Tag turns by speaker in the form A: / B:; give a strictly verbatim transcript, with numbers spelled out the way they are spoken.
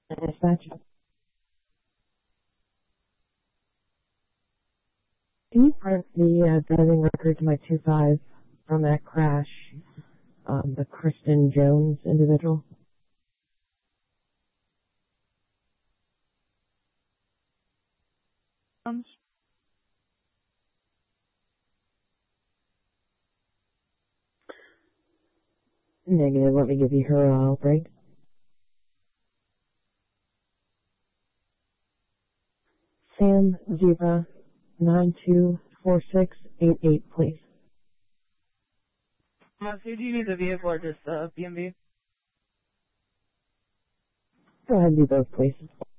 A: Dispatch. Can you print the uh, driving record to my two five from that crash, um, the Kristen Jones individual?
B: Um,
A: Negative. Let me give you her uh, break. Sam Zebra nine two four six eight eight, please.
B: uh, so do you need the vehicle or just uh, B M V?
A: Go ahead and do both, please.